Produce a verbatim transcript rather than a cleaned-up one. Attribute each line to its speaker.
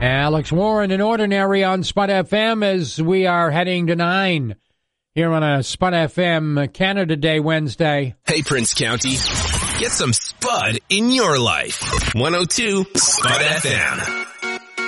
Speaker 1: Alex Warren and Ordinary on Spud F M as we are heading to nine here on a Spud F M Canada Day Wednesday.
Speaker 2: Hey, Prince County, get some Spud in your life. one oh two Spud F M.